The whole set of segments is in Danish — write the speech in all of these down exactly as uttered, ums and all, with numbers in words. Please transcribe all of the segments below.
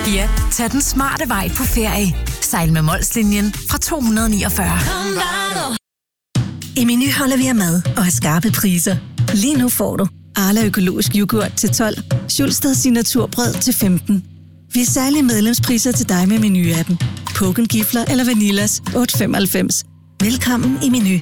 Ja, tag den smarte vej på ferie. Sejl med Molslinjen fra to hundrede og niogfyrre. I Meny holder vi af mad og har skarpe priser. Lige nu får du Arla økologisk yoghurt til tolv, Schulstad signaturbrød til femten. Vi har særlige medlemspriser til dig med Meny-appen. Poken Gifler eller Vanillas otte femoghalvfems. Velkommen i Meny.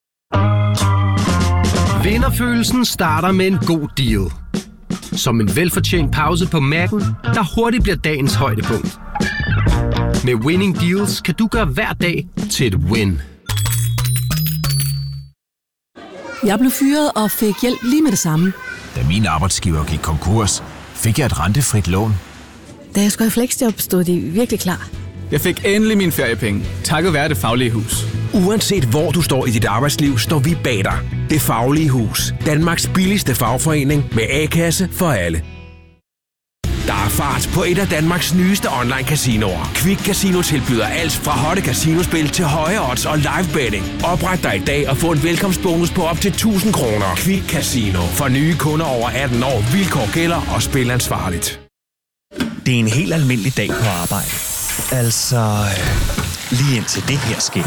Vinderfølelsen starter med en god deal. Som en velfortjent pause på Mac'en, der hurtigt bliver dagens højdepunkt. Med Winning Deals kan du gøre hver dag til et win. Jeg blev fyret og fik hjælp lige med det samme. Da min arbejdsgiver gik konkurs, fik jeg et rentefrit lån. Da jeg skulle have fleksjob, stod de virkelig klar. Jeg fik endelig mine feriepenge, takket være Det Faglige Hus. Uanset hvor du står i dit arbejdsliv, står vi bag dig. Det Faglige Hus. Danmarks billigste fagforening med A-kasse for alle. Der er fart på et af Danmarks nyeste online casinoer. Quick Casino tilbyder alt fra hotte casinospil til høje odds og live betting. Opret dig i dag og få en velkomstbonus på op til tusind kroner. Quick Casino. For nye kunder over atten år. Vilkår gælder og spil ansvarligt. Det er en helt almindelig dag på arbejde. Altså, lige indtil det her sker.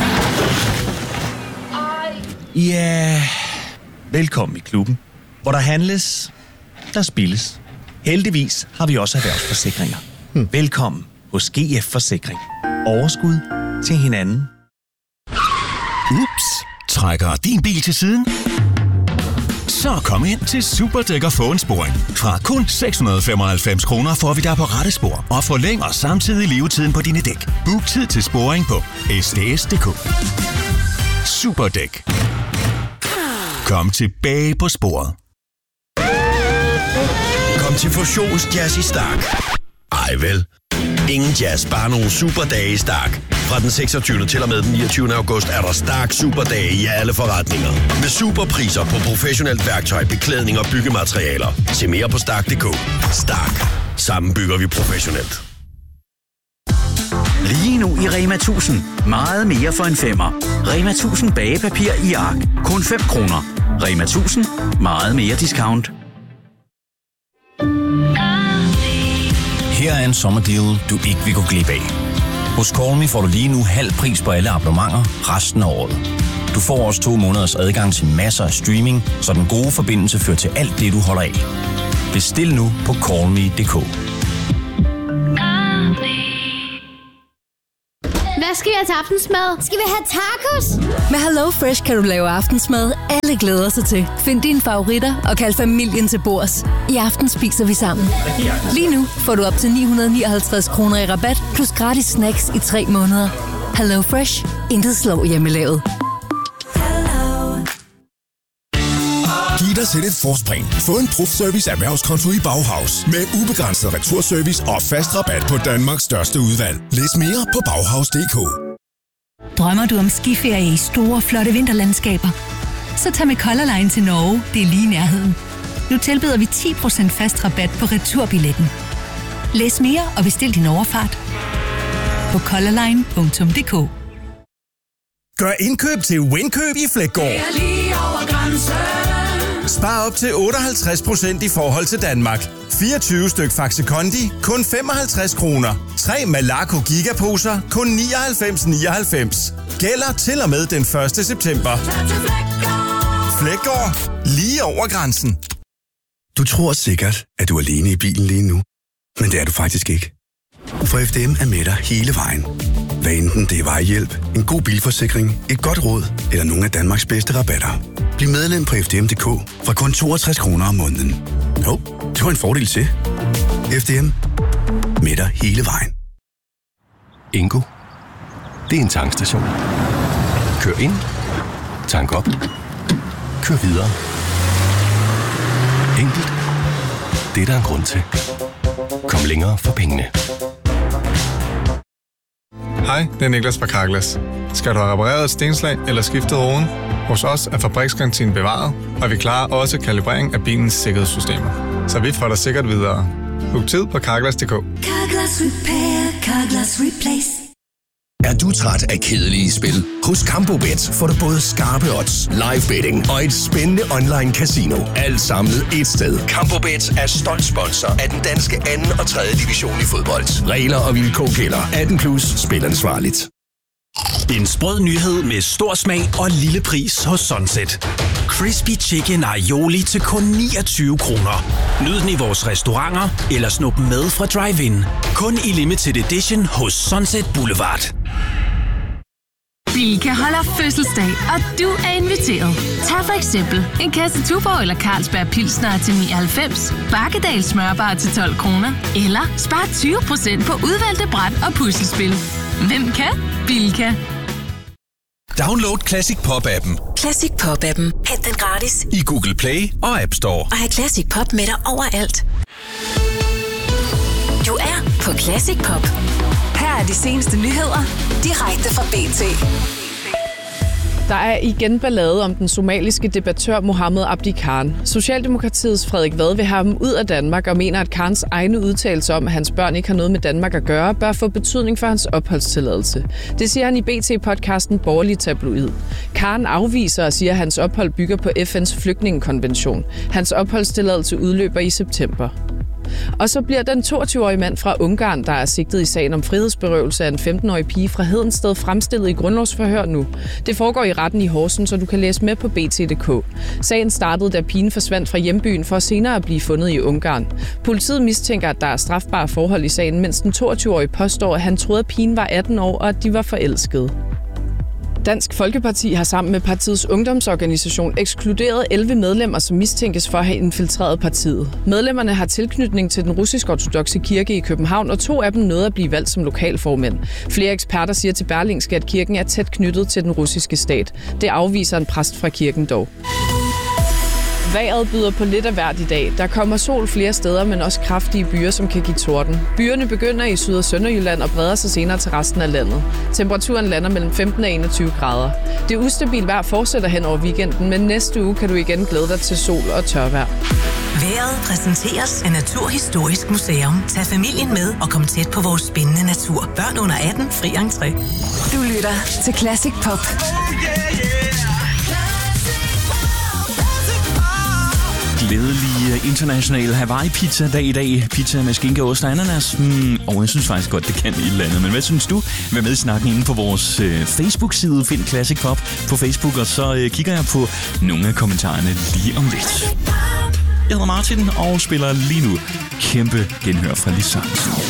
Ja, velkommen i klubben, hvor der handles, der spilles. Heldigvis har vi også erhvervsforsikringer. Hmm. Velkommen hos G F Forsikring. Overskud til hinanden. Ups, trækker din bil til siden? Så kom ind til Superdæk og få en sporing. Fra kun seks hundrede og femoghalvfems kroner får vi dig på rette spor og forlænger samtidig levetiden på dine dæk. Book tid til sporing på s d s punktum d k. Superdæk. Kom tilbage på sporet. Kom til Fusions Jazz i Stark. Ej vel. Ingen jazz, bare nogle superdage i Stark. Fra den seksogtyvende til og med den niogtyvende august er der Stark Superdage i alle forretninger. Med superpriser på professionelt værktøj, beklædning og byggematerialer. Se mere på stark punktum d k. Stark. Sammen bygger vi professionelt. Lige nu i Rema tusind. Meget mere for en femmer. Rema tusind bagepapir i ark. Kun fem kroner. Rema tusind. Meget mere discount. Her er en sommerdeal, du ikke vil gå glip af. Hos Call Me får du lige nu halv pris på alle abonnementer resten af året. Du får også to måneders adgang til masser af streaming, så den gode forbindelse fører til alt det, du holder af. Bestil nu på call me punktum d k. Hvad skal vi have til aftensmad? Skal vi have tacos? Med Hello Fresh kan du lave aftensmad, alle glæder sig til. Find dine favoritter og kald familien til bords. I aften spiser vi sammen. Lige nu får du op til ni hundrede og nioghalvtreds kroner i rabat, plus gratis snacks i tre måneder. Hello Fresh. Intet slår hjemmelavet. Giv dig selv et forspring. Få en Prof-service erhvervskonto i Bauhaus. Med ubegrænset returservice og fast rabat på Danmarks største udvalg. Læs mere på bauhaus punktum d k. Drømmer du om skiferie i store, flotte vinterlandskaber? Så tag med Color Line til Norge, det er lige i nærheden. Nu tilbyder vi ti procent fast rabat på returbilletten. Læs mere og bestil din overfart på colorline punktum d k. Gør indkøb til Winkøb i Fleggaard. Spar op til otteoghalvtreds procent i forhold til Danmark. fireogtyve styk Faxe Kondi, kun femoghalvtreds kroner. tre Malaco Gigaposer, kun nioghalvfems nioghalvfems. Gælder til og med den første september. Fleggaard, lige over grænsen. Du tror sikkert, at du er alene i bilen lige nu. Men det er du faktisk ikke. For F D M er med dig hele vejen. Hvad enten det er vejhjælp, en god bilforsikring, et godt råd eller nogle af Danmarks bedste rabatter. Bliv medlem på f d m punktum d k fra kun toogtres kroner om måneden. Jo, det var en fordel til. F D M. Med dig hele vejen. Ingo. Det er en tankstation. Kør ind. Tank op. Kør videre. Enkelt. Det er der en grund til. Kom længere for pengene. Hej, det er Niklas fra Carglass. Skal du have repareret et stenslag eller skiftet roden? Hos os er fabriksgarantien bevaret, og vi klarer også kalibrering af bilens sikkerhedssystemer. Så vi får dig sikkert videre. Book tid på carglass punktum d k. Carglass Repair, Carglass Replace. Er du træt af kedelige spil? Hos Campobet får du både skarpe odds, live betting og et spændende online casino. Alt samlet et sted. Campobet er stolt sponsor af den danske anden og tredje division i fodbold. Regler og vilkår gælder. atten plus. Spil ansvarligt. En sprød nyhed med stor smag og lille pris hos Sunset. Crispy Chicken Aioli til kun niogtyve kroner. Nyd den i vores restauranter eller snup med fra drive-in. Kun i limited edition hos Sunset Boulevard. Bilka holder fødselsdag, og du er inviteret. Tag for eksempel en kasse Tuborg eller Carlsberg Pilsner til nioghalvfems, Bakkedal smørbar til tolv kroner, eller spar tyve procent på udvalgte bræt og puslespil. Hvem kan? Bilka. Download Classic Pop-appen. Classic Pop-appen. Hent den gratis I Google Play og App Store. og have Classic Pop med dig overalt. Du er på Classic Pop. Her er de seneste nyheder, direkte fra B T. Der er igen ballade om den somaliske debattør Mohammed Abdi Khan. Socialdemokratiets Frederik Vad vil have ham ud af Danmark og mener, at Khans egne udtalelser om, at hans børn ikke har noget med Danmark at gøre, bør få betydning for hans opholdstilladelse. Det siger han i B T-podcasten Borgerlig Tabloid. Khan afviser og siger, at hans ophold bygger på F N's flygtningekonvention. Hans opholdstilladelse udløber i september. Og så bliver den toogtyve-årige mand fra Ungarn, der er sigtet i sagen om frihedsberøvelse af en femten-årig pige fra Hedensted, fremstillet i grundlovsforhør nu. Det foregår i retten i Horsens, så du kan læse med på B T punktum d k. Sagen startede, da pigen forsvandt fra hjembyen for senere at blive fundet i Ungarn. Politiet mistænker, at der er strafbare forhold i sagen, mens den toogtyve-årige påstår, at han troede, at pigen var atten år og at de var forelskede. Dansk Folkeparti har sammen med partiets ungdomsorganisation ekskluderet elleve medlemmer, som mistænkes for at have infiltreret partiet. Medlemmerne har tilknytning til den russisk-ortodokse kirke i København, og to af dem nåede at blive valgt som lokalformænd. Flere eksperter siger til Berlingske, at kirken er tæt knyttet til den russiske stat. Det afviser en præst fra kirken dog. Vejret byder på lidt af hvert i dag. Der kommer sol flere steder, men også kraftige byer, som kan give torden. Byerne begynder i Syd- og Sønderjylland og breder sig senere til resten af landet. Temperaturen lander mellem femten og enogtyve grader. Det ustabilt vejr fortsætter hen over weekenden, men næste uge kan du igen glæde dig til sol og tørvejr. Vejret præsenteres af Naturhistorisk Museum. Tag familien med og kom tæt på vores spændende natur. Børn under atten, fri entré. Du lytter til Classic Pop. Glædelig international Hawaii-pizza-dag i dag. Pizza med skinke, ost og ananas. Mm, og jeg synes faktisk godt, det kan i landet. Men hvad synes du? Vær med i snakken inde på vores øh, Facebook-side. Find Classic Pop på Facebook, og så øh, kigger jeg på nogle af kommentarerne lige om lidt. Jeg hedder Martin og spiller lige nu kæmpe genhør fra Lis Sørensen.